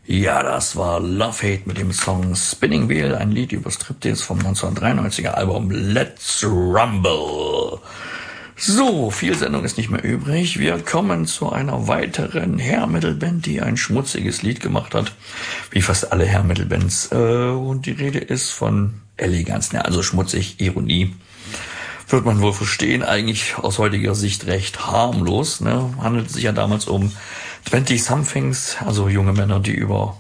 Ja, das war Love Hate mit dem Song Spinning Wheel, ein Lied über Striptease vom 1993er Album Let's Rumble. So, viel Sendung ist nicht mehr übrig. Wir kommen zu einer weiteren Hair-Metal-Band, die ein schmutziges Lied gemacht hat, wie fast alle Hair-Metal-Bands. Und die Rede ist von Elegance, also schmutzig, Ironie. Wird man wohl verstehen, eigentlich aus heutiger Sicht recht harmlos. Handelt sich ja damals um 20-somethings, also junge Männer, die über,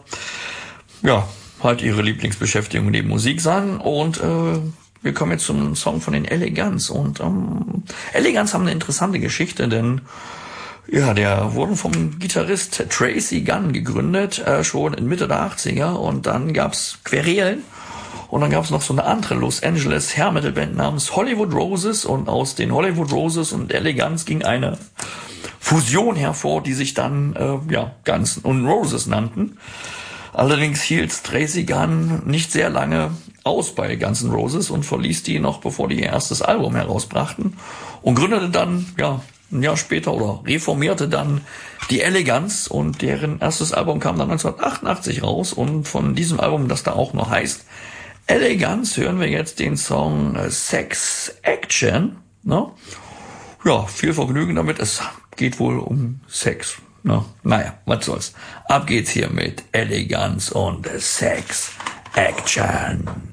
halt ihre Lieblingsbeschäftigung neben Musik sangen. Und wir kommen jetzt zum Song von den Elegance. Und Elegance haben eine interessante Geschichte, denn der wurden vom Gitarrist Tracy Gunn gegründet, schon in Mitte der 80er. Und dann gab's Querelen. Und dann gab es noch so eine andere Los Angeles Hair Metal Band namens Hollywood Roses, und aus den Hollywood Roses und Elegance ging eine Fusion hervor, die sich dann Guns N' Roses nannten. Allerdings hielt Tracy Gunn nicht sehr lange aus bei Guns N' Roses und verließ die noch, bevor die ihr erstes Album herausbrachten, und gründete dann ein Jahr später oder reformierte dann die Elegance, und deren erstes Album kam dann 1988 raus, und von diesem Album, das da auch noch heißt Elegance, hören wir jetzt den Song Sex Action. Viel Vergnügen damit. Es geht wohl um Sex. Was soll's. Ab geht's hier mit Elegance und Sex Action.